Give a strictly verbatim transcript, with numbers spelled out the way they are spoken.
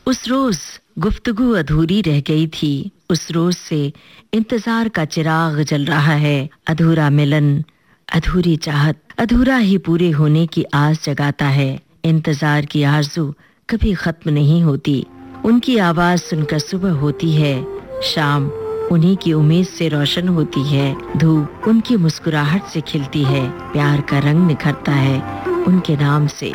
उस रोज गुफ्तगू अधूरी रह गई थी, उस रोज से इंतजार का चिराग जल रहा है। अधूरा मिलन, अधूरी चाहत, अधूरा ही पूरे होने की आस जगाता है। इंतजार की आरज़ू कभी खत्म नहीं होती। उनकी आवाज सुनकर सुबह होती है, शाम उन्हीं की उम्मीद से रोशन होती है, धूप उनकी मुस्कुराहट से खिलती है, प्यार का रंग निखरता है उनके नाम से।